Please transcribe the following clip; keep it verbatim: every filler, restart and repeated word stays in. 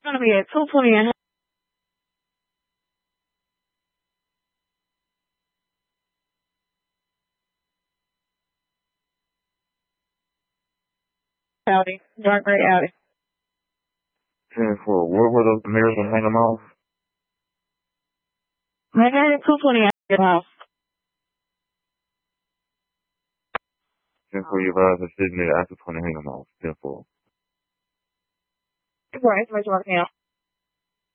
Gonna be at two twenty and Audi, dark gray Audi. ten four. Where were those mirrors and hang them off? Right here at two twenty at your house. ten four, you guys are sitting there after twenty hang them off. ten four. Right, right, right now.